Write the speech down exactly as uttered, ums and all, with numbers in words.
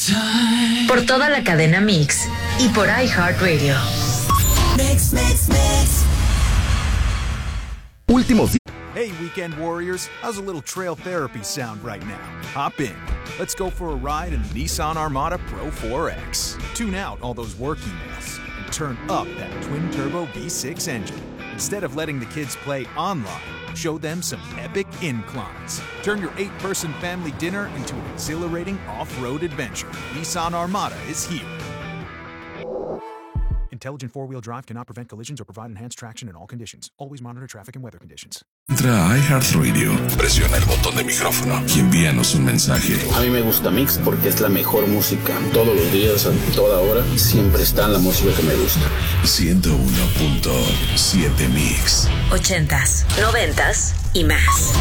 Por toda la cadena Mix y por iHeartRadio. Mix, mix, mix. Últimos días. Hey, weekend warriors, how's a little trail therapy sound right now? Hop in. Let's go for a ride in the Nissan Armada Pro four X. Tune out all those work emails and turn up that twin-turbo V six engine. Instead of letting the kids play online, show them some epic inclines. Turn your eight-person family dinner into an exhilarating off-road adventure. Nissan Armada is here. Intelligent four-wheel drive cannot prevent collisions or provide enhanced traction in all conditions. Always monitor traffic and weather conditions. Entra a iHeartRadio, presiona el botón de micrófono y envíanos un mensaje. A mí me gusta Mix porque es la mejor música. Todos los días, a toda hora, siempre está la música que me gusta. ciento uno punto siete Mix. Ochentas, noventas y más.